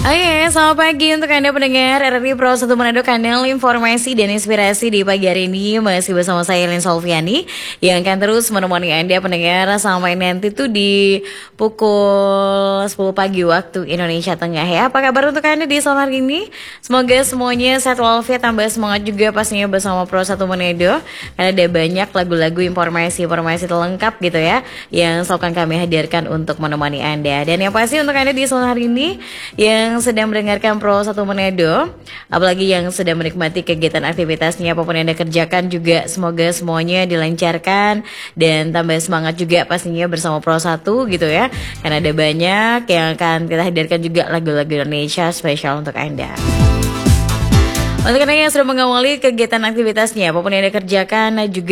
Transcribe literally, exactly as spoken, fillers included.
Oke, selamat pagi untuk Anda pendengar R R I Pro satu Manado, kanal informasi dan inspirasi di pagi hari ini. Masih bersama saya, Lin Solviani, yang akan terus menemani Anda pendengar sampai nanti tuh di pukul sepuluh pagi waktu Indonesia Tengah ya. Apa kabar untuk Anda di sore hari ini? Semoga semuanya sehat walafiat, tambah semangat juga pastinya bersama Pro satu Manado. Karena ada banyak lagu-lagu informasi-informasi terlengkap gitu ya, yang selalu kami hadirkan untuk menemani Anda. Dan yang pasti untuk Anda di sore hari ini yang sedang mendengarkan Pro satu Manado, apalagi yang sedang menikmati kegiatan aktivitasnya apapun yang Anda kerjakan, juga semoga semuanya dilancarkan dan tambah semangat juga pastinya bersama Pro satu gitu ya. Karena ada banyak yang akan kita hadirkan juga lagu-lagu Indonesia spesial untuk Anda. Untuk Anda yang sudah mengawali kegiatan aktivitasnya apapun yang Anda kerjakan juga